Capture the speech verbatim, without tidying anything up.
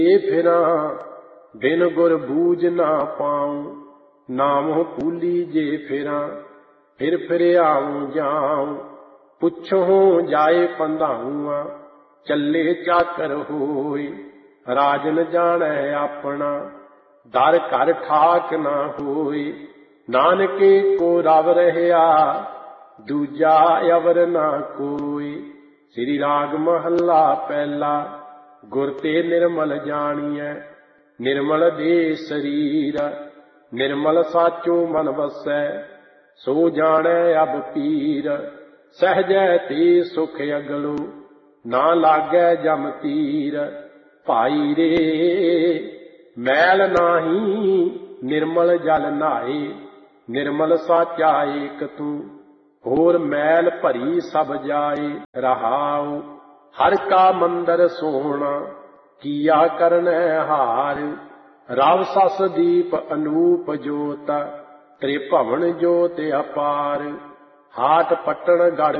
ये फिरा बिन गुर बूझ ना पाऊं, नाम भूली जे फिरा फिर फिर आऊं जाऊं। पुछो जाए पंधाऊआ चले चाकर होई, राजन जाने अपना दर घर ठाक ना होई। नानके को रव रहया दूजा अवर ना कोई। श्री राग महला पहला गुर ते निर्मल जानिए, निर्मल दे शरीर निर्मल साचो मन वसै। सो जाने अब पीर सहजै ते सुख अगलो, ना लागै जम तीर। भाई रे मैल नाही निर्मल जल नहाए, निर्मल साचा एक तू होर मैल भरी सब जाए। रहाओ हर का मंदर सोना किया करनै हार। रव सस दीप अनूप जोत त्रिभवन जोत अपार। हाट पट्टन गढ़